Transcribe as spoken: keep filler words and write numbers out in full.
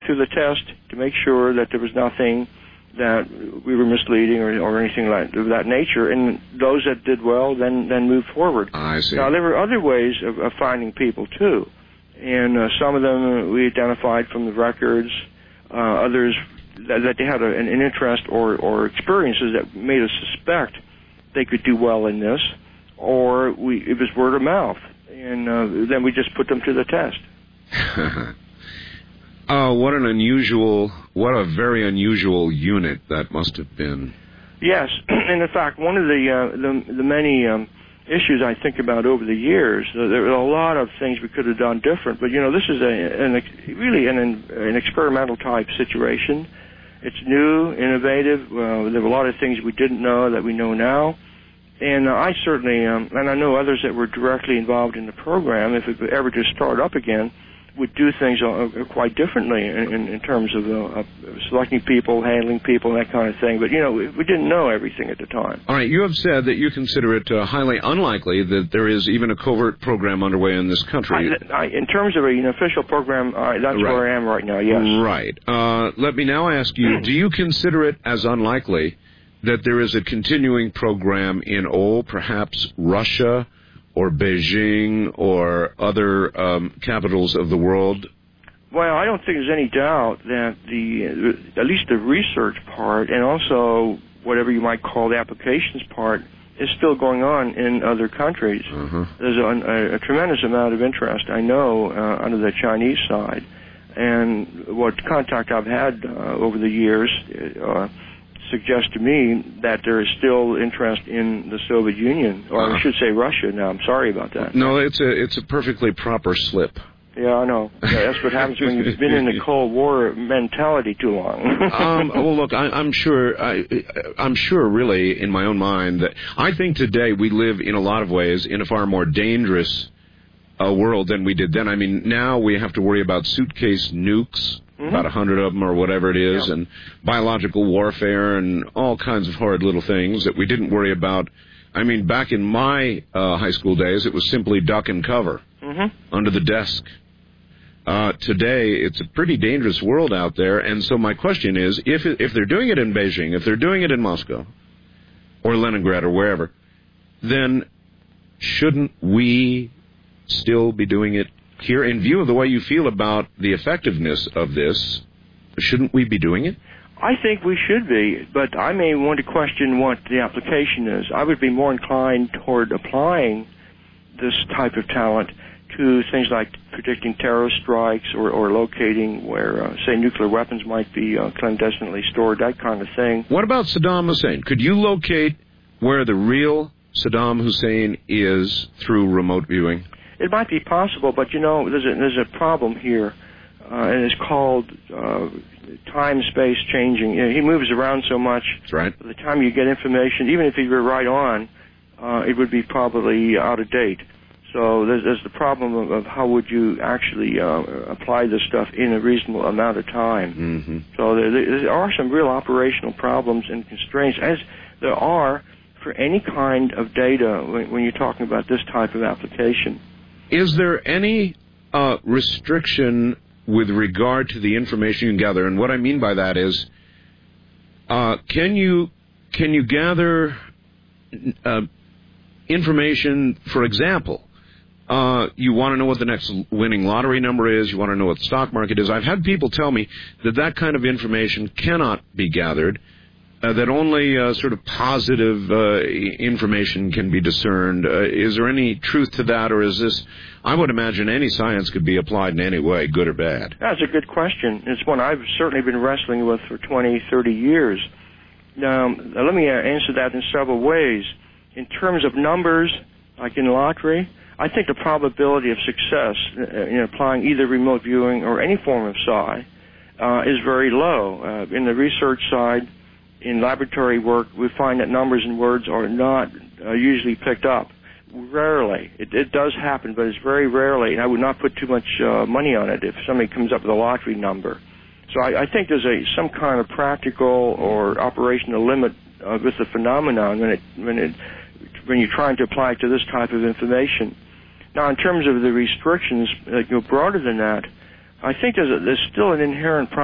through the test to make sure that there was nothing that we were misleading or, or anything like of that nature, and those that did well then then moved forward. I see. Now, there were other ways of, of finding people, too, and uh, some of them we identified from the records, uh, others that, that they had a, an interest or, or experiences that made us suspect they could do well in this, or we, it was word of mouth, and uh, then we just put them to the test. Oh, what an unusual, what a very unusual unit that must have been. Yes, and in fact, one of the uh, the, the many um, issues I think about over the years, uh, there were a lot of things we could have done different, but, you know, this is a, an, really an, an experimental type situation. It's new, innovative. Uh, there were a lot of things we didn't know that we know now. And uh, I certainly, um, and I know others that were directly involved in the program, if it ever just start up again, would do things uh, quite differently in, in, in terms of uh, uh, selecting people, handling people, and that kind of thing. But, you know, we, we didn't know everything at the time. All right, you have said that you consider it uh, highly unlikely that there is even a covert program underway in this country. I, I, in terms of an official program, uh, that's right. where I am right now, yes. Right. Uh, let me now ask you, do you consider it as unlikely that there is a continuing program in, oh, perhaps Russia or Beijing or other um, capitals of the world? Well, I don't think there's any doubt that the, at least the research part and also whatever you might call the applications part is still going on in other countries. Uh-huh. There's a, a, a tremendous amount of interest, I know, uh, under the Chinese side. And what contact I've had uh, over the years uh, suggests to me that there is still interest in the Soviet Union, or uh-huh. I should say Russia now. I'm sorry about that. No, it's a it's a perfectly proper slip. Yeah, I know. Yeah, that's what happens when you've been in the Cold War mentality too long. um, well, look, I, I'm sure, I, I'm sure, really, in my own mind, that I think today we live in a lot of ways in a far more dangerous uh, world than we did then. I mean, now we have to worry about suitcase nukes. Mm-hmm. About a hundred of them or whatever it is, yeah. and biological warfare and all kinds of horrid little things that we didn't worry about. I mean, back in my uh, high school days, it was simply duck and cover mm-hmm. under the desk. Uh, today, it's a pretty dangerous world out there, and so my question is, if if they're doing it in Beijing, if they're doing it in Moscow, or Leningrad, or wherever, then shouldn't we still be doing it here? In view of the way you feel about the effectiveness of this, shouldn't we be doing it? I think we should be, but I may want to question what the application is. I would be more inclined toward applying this type of talent to things like predicting terrorist strikes or, or locating where, uh, say, nuclear weapons might be uh, clandestinely stored, that kind of thing. What about Saddam Hussein? Could you locate where the real Saddam Hussein is through remote viewing? It might be possible, but, you know, there's a, there's a problem here, uh, and it's called uh, time-space changing. You know, he moves around so much. That's right. By the time you get information, even if he were right on, uh, it would be probably out of date. So there's, there's the problem of, of how would you actually uh, apply this stuff in a reasonable amount of time. Mm-hmm. So there, there are some real operational problems and constraints, as there are for any kind of data when, when you're talking about this type of application. Is there any uh, restriction with regard to the information you can gather? And what I mean by that is, uh, can you can you gather uh, information, for example, uh, you want to know what the next winning lottery number is, you want to know what the stock market is. I've had people tell me that that kind of information cannot be gathered, Uh, that only uh, sort of positive uh, information can be discerned. Uh, is there any truth to that, or is this, I would imagine any science could be applied in any way, good or bad? That's a good question. It's one I've certainly been wrestling with for twenty, thirty years. Now, let me answer that in several ways. In terms of numbers, like in lottery, I think the probability of success in applying either remote viewing or any form of psi uh, is very low. Uh, in the research side, in laboratory work, we find that numbers and words are not uh, usually picked up. Rarely. It, it does happen, but it's very rarely, and I would not put too much uh, money on it if somebody comes up with a lottery number. So I, I think there's a some kind of practical or operational limit uh, with the phenomenon when it when it when you're trying to apply it to this type of information. Now, in terms of the restrictions that go broader than that, I think there's, a, there's still an inherent problem.